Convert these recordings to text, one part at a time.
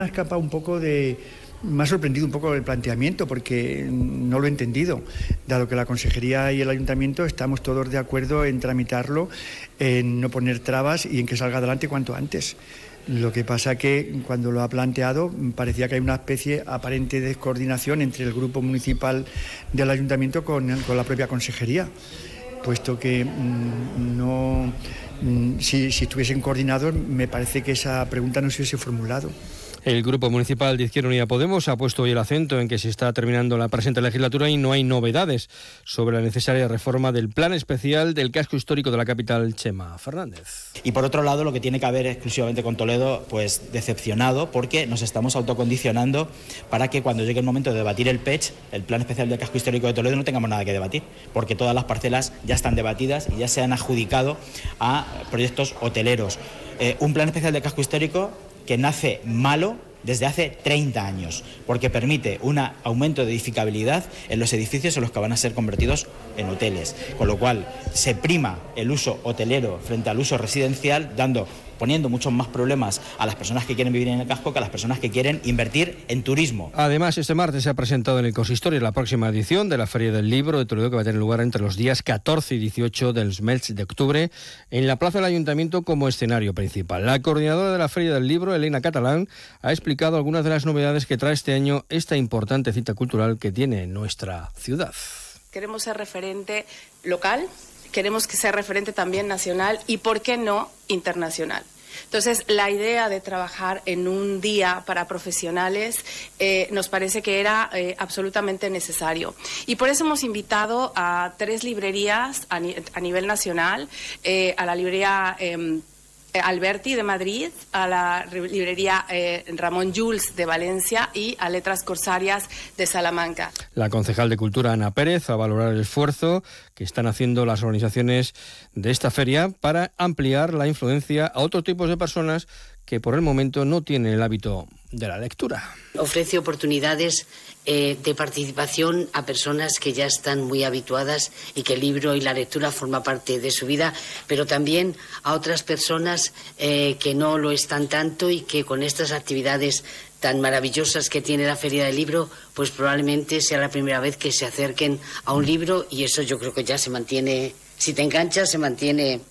Me ha escapado un poco me ha sorprendido un poco el planteamiento porque no lo he entendido, dado que la Consejería y el Ayuntamiento estamos todos de acuerdo en tramitarlo, en no poner trabas y en que salga adelante cuanto antes. Lo que pasa que cuando lo ha planteado parecía que hay una especie aparente de descoordinación entre el grupo municipal del Ayuntamiento con la propia Consejería, puesto que si estuviesen coordinados me parece que esa pregunta no se hubiese formulado. El Grupo Municipal de Izquierda Unida Podemos ha puesto hoy el acento en que se está terminando la presente legislatura y no hay novedades sobre la necesaria reforma del plan especial del casco histórico de la capital, Chema Fernández. Y por otro lado, lo que tiene que ver exclusivamente con Toledo, pues decepcionado, porque nos estamos autocondicionando para que cuando llegue el momento de debatir el PECH, el plan especial del casco histórico de Toledo, no tengamos nada que debatir, porque todas las parcelas ya están debatidas y ya se han adjudicado a proyectos hoteleros. Un plan especial de casco histórico que nace malo desde hace 30 años, porque permite un aumento de edificabilidad en los edificios en los que van a ser convertidos en hoteles, con lo cual se prima el uso hotelero frente al uso residencial, poniendo muchos más problemas a las personas que quieren vivir en el casco que a las personas que quieren invertir en turismo. Además, este martes se ha presentado en el Consistorio la próxima edición de la Feria del Libro de Toledo, que va a tener lugar entre los días 14 y 18 del mes de octubre en la Plaza del Ayuntamiento como escenario principal. La coordinadora de la Feria del Libro, Elena Catalán, ha explicado algunas de las novedades que trae este año esta importante cita cultural que tiene nuestra ciudad. Queremos ser referente local, queremos que sea referente también nacional y, ¿por qué no, internacional? Entonces, la idea de trabajar en un día para profesionales nos parece que era absolutamente necesario. Y por eso hemos invitado a 3 librerías a nivel nacional, a la librería Alberti de Madrid, a la librería Ramón Llull de Valencia y a Letras Corsarias de Salamanca. La concejal de Cultura, Ana Pérez, ha valorado el esfuerzo que están haciendo las organizaciones de esta feria para ampliar la influencia a otros tipos de personas que por el momento no tienen el hábito de la lectura. Ofrece oportunidades de participación a personas que ya están muy habituadas y que el libro y la lectura forma parte de su vida, pero también a otras personas que no lo están tanto y que con estas actividades tan maravillosas que tiene la Feria del Libro, pues probablemente sea la primera vez que se acerquen a un libro, y eso yo creo que ya se mantiene. Si te enganchas, se mantiene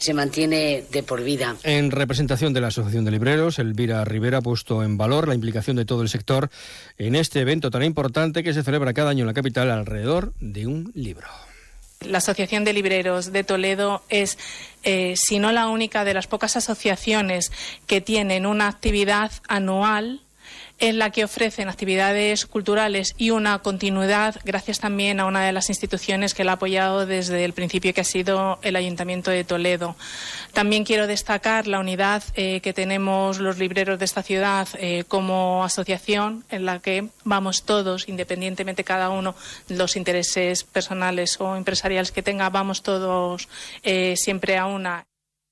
de por vida. En representación de la Asociación de Libreros, Elvira Rivera ha puesto en valor la implicación de todo el sector en este evento tan importante que se celebra cada año en la capital alrededor de un libro. La Asociación de Libreros de Toledo es, si no la única, de las pocas asociaciones que tienen una actividad anual en la que ofrecen actividades culturales y una continuidad gracias también a una de las instituciones que la ha apoyado desde el principio, que ha sido el Ayuntamiento de Toledo. También quiero destacar la unidad que tenemos los libreros de esta ciudad como asociación, en la que vamos todos, independientemente cada uno de los intereses personales o empresariales que tenga, vamos todos siempre a una.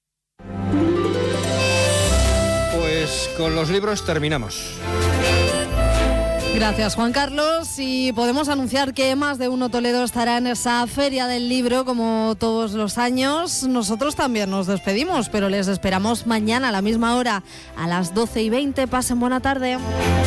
Pues con los libros terminamos. Gracias, Juan Carlos, y podemos anunciar que Más de Uno Toledo estará en esa Feria del Libro como todos los años. Nosotros también nos despedimos, pero les esperamos mañana a la misma hora, a las 12:20. Pasen buena tarde.